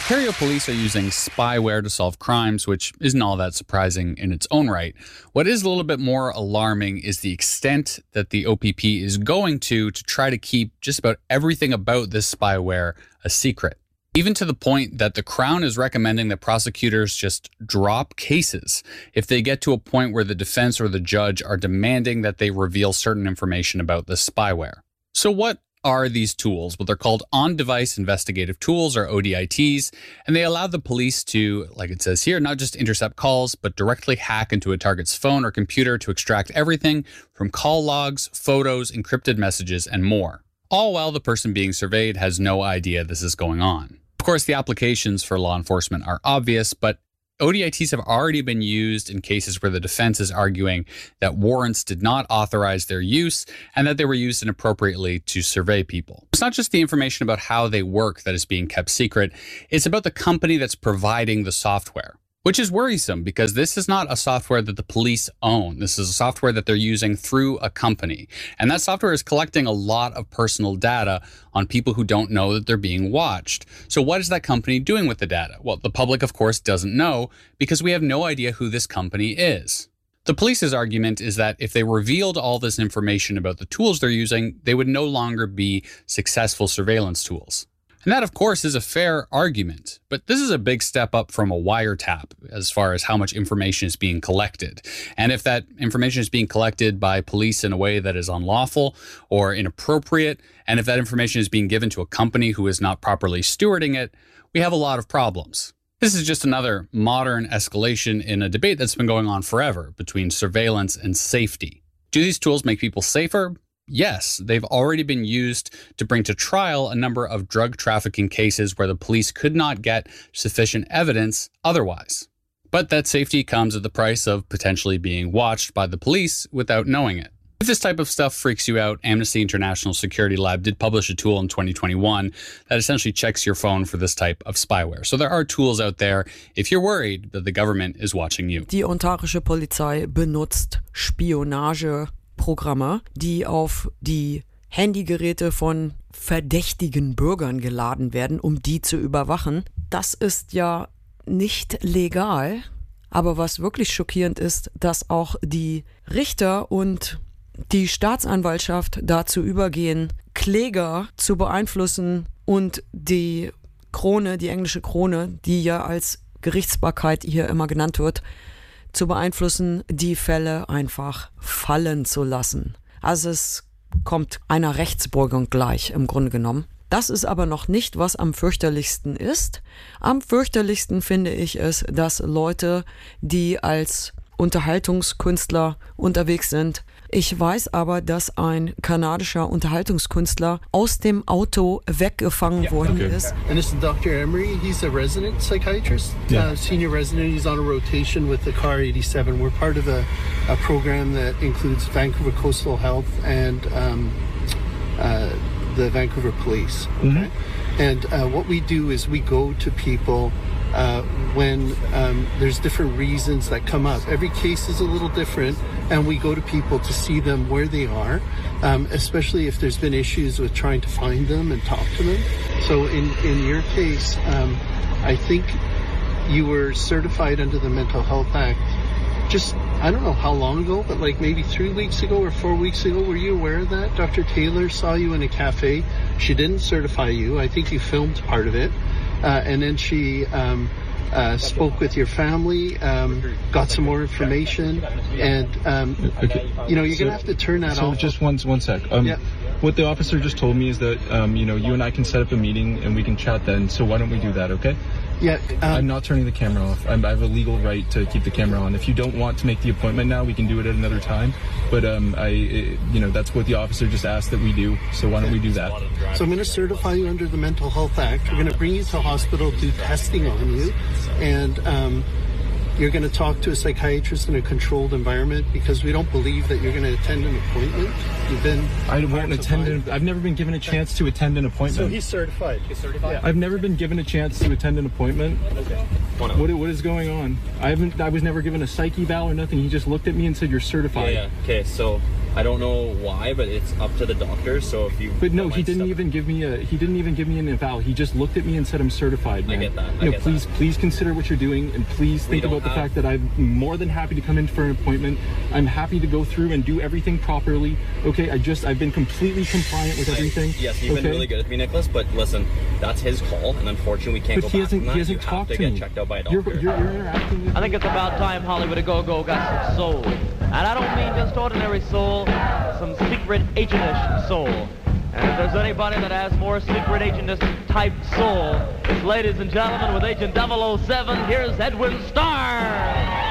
Ontario police are using spyware to solve crimes, which isn't all that surprising in its own right. What is a little bit more alarming is the extent that the OPP is going to try to keep just about everything about this spyware a secret. Even to the point that the Crown is recommending that prosecutors just drop cases if they get to a point where the defense or the judge are demanding that they reveal certain information about the spyware. So what are these tools? Well, they're called on-device investigative tools, or ODITs, and they allow the police to, like it says here, not just intercept calls, but directly hack into a target's phone or computer to extract everything from call logs, photos, encrypted messages, and more. All while the person being surveyed has no idea this is going on. Of course, the applications for law enforcement are obvious, but ODITs have already been used in cases where the defense is arguing that warrants did not authorize their use and that they were used inappropriately to survey people. It's not just the information about how they work that is being kept secret, it's about the company that's providing the software. Which is worrisome because this is not a software that the police own. This is a software that they're using through a company. And that software is collecting a lot of personal data on people who don't know that they're being watched. So what is that company doing with the data? Well, the public, of course, doesn't know because we have no idea who this company is. The police's argument is that if they revealed all this information about the tools they're using, they would no longer be successful surveillance tools. And that, of course, is a fair argument, but this is a big step up from a wiretap as far as how much information is being collected. And if that information is being collected by police in a way that is unlawful or inappropriate, and if that information is being given to a company who is not properly stewarding it, we have a lot of problems. This is just another modern escalation in a debate that's been going on forever between surveillance and safety. Do these tools make people safer? Yes, they've already been used to bring to trial a number of drug trafficking cases where the police could not get sufficient evidence otherwise. But that safety comes at the price of potentially being watched by the police without knowing it. If this type of stuff freaks you out, Amnesty International Security Lab did publish a tool in 2021 that essentially checks your phone for this type of spyware. So there are tools out there if you're worried that the government is watching you. Die ontarische Polizei benutzt Spionageprogramme, die auf die Handygeräte von verdächtigen Bürgern geladen werden, um die zu überwachen. Das ist ja nicht legal, aber was wirklich schockierend ist, dass auch die Richter und die Staatsanwaltschaft dazu übergehen, Kläger zu beeinflussen und die Krone, die englische Krone, die ja als Gerichtsbarkeit hier immer genannt wird, zu beeinflussen, die Fälle einfach fallen zu lassen. Also es kommt einer Rechtsbeugung gleich im Grunde genommen. Das ist aber noch nicht, was am fürchterlichsten ist. Am fürchterlichsten finde ich es, dass Leute, die als Unterhaltungskünstler unterwegs sind. Ich weiß aber, dass ein kanadischer Unterhaltungskünstler aus dem Auto weggefangen worden ist. And this is Dr. Emery. He's a resident psychiatrist, senior resident. He's on a rotation with the CAR 87. We're part of a program that includes Vancouver Coastal Health and the Vancouver Police. Okay? And what we do is we go to people when there's different reasons that come up. Every case is a little different, and we go to people to see them where they are, especially if there's been issues with trying to find them and talk to them. So in your case, I think you were certified under the Mental Health Act just, I don't know how long ago, but like maybe 3 weeks ago or 4 weeks ago. Were you aware of that? Dr. Taylor saw you in a cafe. She didn't certify you. I think you filmed part of it. And then she spoke with your family, got some more information, and you know, you're going to have to turn that off. So just one sec. What the officer just told me is that, you know, you and I can set up a meeting and we can chat then. So why don't we do that, okay? Yeah. I'm not turning the camera off. I have a legal right to keep the camera on. If you don't want to make the appointment now, we can do it at another time. But you know, that's what the officer just asked that we do. So why don't we do that? So I'm going to certify you under the Mental Health Act. We're going to bring you to hospital, do testing on you, and you're going to talk to a psychiatrist in a controlled environment because we don't believe that you're going to attend an appointment. I won't attend. I've never been given a chance to attend an appointment. So he's certified. He's certified. Yeah. I've never been given a chance to attend an appointment. Okay. What is going on? I was never given a psych eval or nothing. He just looked at me and said, "You're certified." Yeah. Okay. So I don't know why, but it's up to the doctor. So if you But no, he didn't even give me an eval. He just looked at me and said I'm certified, man. I get that. You know, please consider what you're doing, and please think about the fact that I'm more than happy to come in for an appointment. I'm happy to go through and do everything properly. Okay, I've been completely compliant with everything. Yes, you've been really good with me, Nicholas, but listen, that's his call, and unfortunately we can't go back from that. He hasn't you have talked to to get me. checked out by a doctor. You're interacting with I think it's about time Hollywood A Go-Go got some soul. And I don't mean just ordinary soul, some secret agentish soul. And if there's anybody that has more secret agentish type soul, it's ladies and gentlemen with Agent 007, here's Edwin Starr.